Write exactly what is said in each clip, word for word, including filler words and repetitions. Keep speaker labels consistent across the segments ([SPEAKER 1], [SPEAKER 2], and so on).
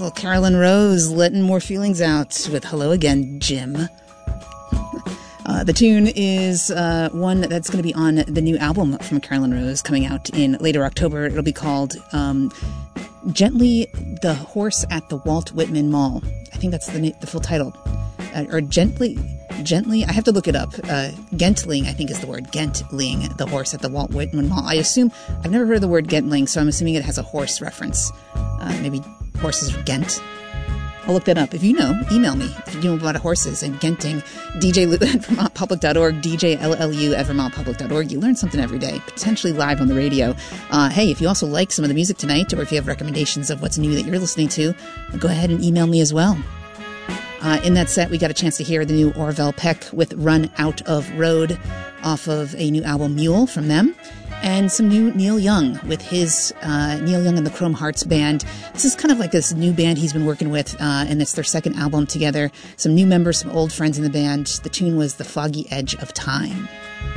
[SPEAKER 1] Well, Carolyn Rose letting more feelings out with Hello Again, Jim. Uh, the tune is uh, one that's going to be on the new album from Carolyn Rose coming out in later October. It'll be called um, Gently the Horse at the Walt Whitman Mall. I think that's the, the full title. Uh, or Gently... Gently, I have to look it up. Uh, Gentling, I think is the word. Gentling, the horse at the Walt Whitman Mall. I assume, I've never heard the word Gentling, so I'm assuming it has a horse reference. Uh, maybe horses are Gent. I'll look that up. If you know, email me. If you know about horses and Genting, D J Lou at Vermont Public dot org, D J L L U at Vermont Public dot org. You learn something every day, potentially live on the radio. Uh, hey, if you also like some of the music tonight, or if you have recommendations of what's new that you're listening to, go ahead and email me as well. Uh, in that set, we got a chance to hear the new Orville Peck with Run Out of Road off of a new album, Mule, from them. And some new Neil Young with his uh, Neil Young and the Chrome Hearts Band. This is kind of like this new band he's been working with, uh, and it's their second album together. Some new members, some old friends in the band. The tune was The Foggy Edge of Time.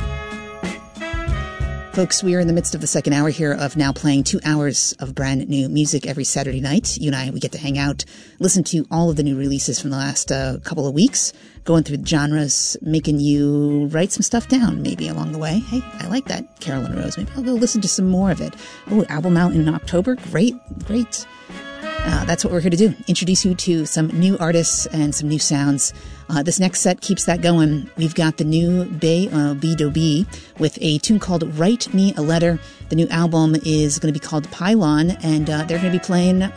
[SPEAKER 1] Folks, we are in the midst of the second hour here of now playing two hours of brand new music every Saturday night. You and I, we get to hang out, listen to all of the new releases from the last uh, couple of weeks, going through the genres, making you write some stuff down maybe along the way. Hey, I like that, Carolyn Rose. Maybe I'll go listen to some more of it. Oh, album out in October? Great, great. Uh, that's what we're here to do. Introduce you to some new artists and some new sounds. Uh, this next set keeps that going. We've got the new Bay uh, B Do B with a tune called Write Me a Letter. The new album is going to be called Pylon, and uh, they're going to be playing